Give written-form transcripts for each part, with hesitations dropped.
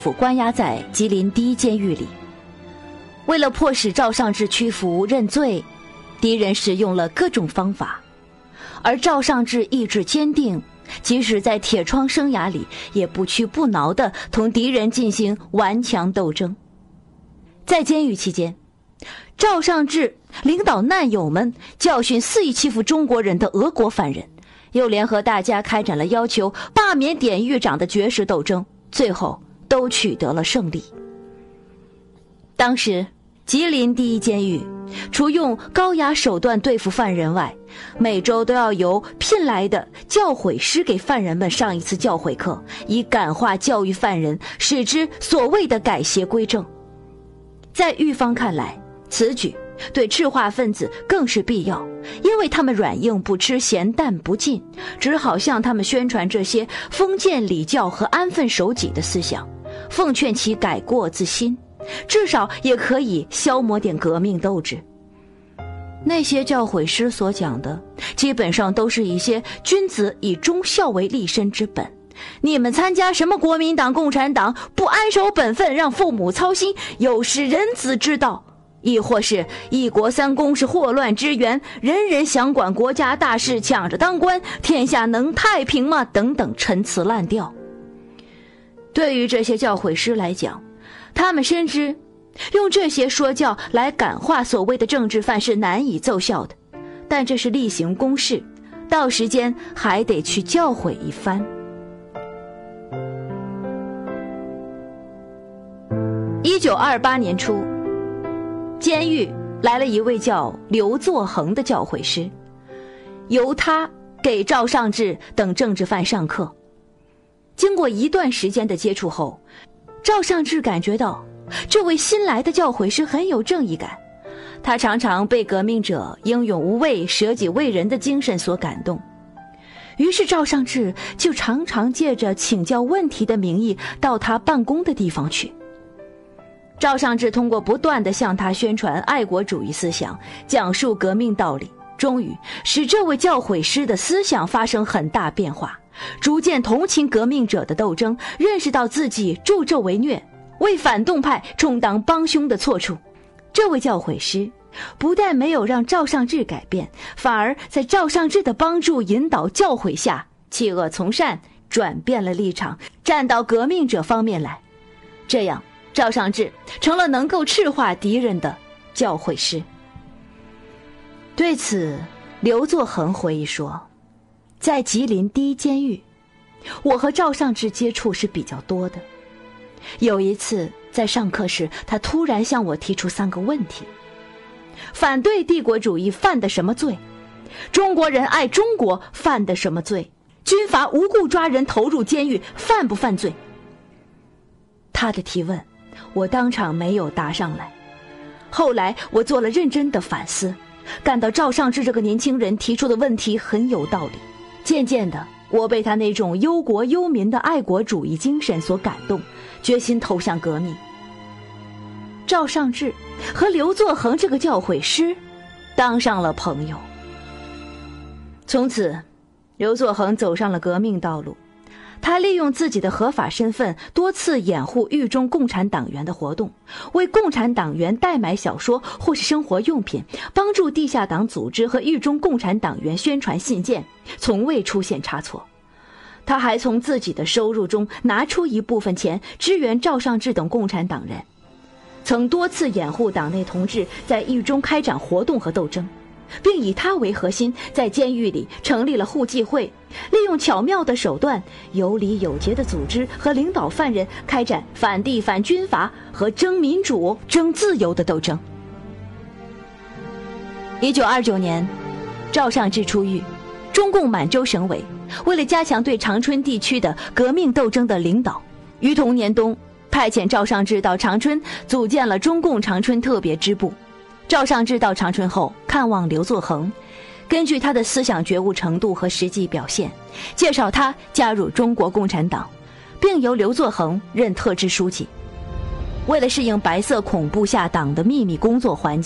府关押在吉林第一监狱里。为了迫使赵尚志屈服认罪，敌人使用了各种方法，而赵尚志意志坚定，即使在铁窗生涯里也不屈不挠地同敌人进行顽强斗争。在监狱期间，赵尚志领导难友们教训肆意欺负中国人的俄国犯人，又联合大家开展了要求罢免典狱长的绝食斗争，最后都取得了胜利。当时吉林第一监狱除用高压手段对付犯人外，每周都要由聘来的教诲师给犯人们上一次教诲课，以感化教育犯人，使之所谓的改邪归正。在狱方看来，此举对赤化分子更是必要，因为他们软硬不吃，咸淡不进，只好向他们宣传这些封建礼教和安分守己的思想，奉劝其改过自新，至少也可以消磨点革命斗志。那些教诲师所讲的基本上都是一些君子以忠孝为立身之本，你们参加什么国民党共产党，不安守本分，让父母操心，有失人子之道，亦或是一国三公是祸乱之源，人人想管国家大事，抢着当官，天下能太平吗？等等陈词滥调。对于这些教诲师来讲，他们深知用这些说教来感化所谓的政治犯是难以奏效的，但这是例行公事，到时间还得去教诲一番。1928年初，监狱来了一位叫刘作恒的教诲师，由他给赵尚志等政治犯上课。经过一段时间的接触后，赵尚志感觉到这位新来的教诲师很有正义感，他常常被革命者英勇无畏、舍己为人的精神所感动。于是赵尚志就常常借着请教问题的名义到他办公的地方去。赵尚志通过不断地向他宣传爱国主义思想，讲述革命道理，终于使这位教诲师的思想发生很大变化，逐渐同情革命者的斗争，认识到自己助纣为虐，为反动派充当帮凶的错处。这位教诲师不但没有让赵尚志改变，反而在赵尚志的帮助、引导、教诲下，弃恶从善，转变了立场，站到革命者方面来。这样赵尚志成了能够赤化敌人的教诲师。对此，刘作恒回忆说，在吉林第一监狱，我和赵尚志接触是比较多的。有一次在上课时，他突然向我提出3个问题：反对帝国主义犯的什么罪？中国人爱中国犯的什么罪？军阀无故抓人投入监狱犯不犯罪？他的提问我当场没有答上来。后来我做了认真的反思，感到赵尚志这个年轻人提出的问题很有道理。渐渐的，我被他那种忧国忧民的爱国主义精神所感动，决心投向革命。赵尚志和刘作恒这个教诲师当上了朋友。从此，刘作恒走上了革命道路。他利用自己的合法身份，多次掩护狱中共产党员的活动，为共产党员代买小说或是生活用品，帮助地下党组织和狱中共产党员宣传信件，从未出现差错。他还从自己的收入中拿出一部分钱支援赵尚志等共产党人，曾多次掩护党内同志在狱中开展活动和斗争，并以他为核心，在监狱里成立了互济会，利用巧妙的手段，有理有节的组织和领导犯人开展反帝反军阀和争民主争自由的斗争。1929年，赵尚志出狱，中共满洲省委为了加强对长春地区的革命斗争的领导，于同年冬派遣赵尚志到长春，组建了中共长春特别支部。赵尚志到长春后看望刘作恒，根据他的思想觉悟程度和实际表现，介绍他加入中国共产党，并由刘作恒任特支书记。为了适应白色恐怖下党的秘密工作环境，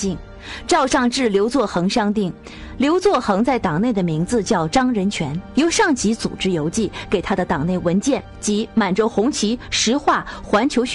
赵尚志、刘作恒商定，刘作恒在党内的名字叫张仁权，由上级组织邮寄给他的党内文件及满洲红旗、石化、环球